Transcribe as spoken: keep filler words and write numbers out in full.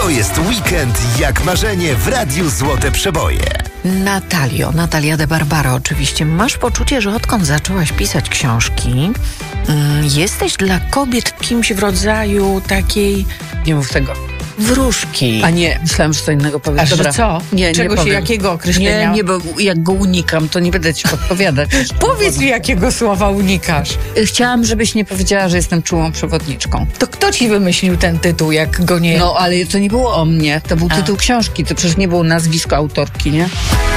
To jest weekend jak marzenie w Radiu Złote Przeboje. Natalio, Natalia de Barbaro oczywiście. Masz poczucie, że odkąd zaczęłaś pisać książki, mm, jesteś dla kobiet kimś w rodzaju takiej, Nie mów tego. wróżki. A nie, myślałam, że co innego powiesz. A że Dobra. co? Nie, Czego nie się, powiem. jakiego określenia? Nie, nie, bo jak go unikam, to nie będę ci podpowiadać. Powiedz mi, jakiego słowa unikasz. Chciałam, żebyś nie powiedziała, że jestem czułą przewodniczką. To kto ci wymyślił ten tytuł, jak go nie... No, ale to nie było o mnie. To był A. tytuł książki. To przecież nie było nazwisko autorki, nie?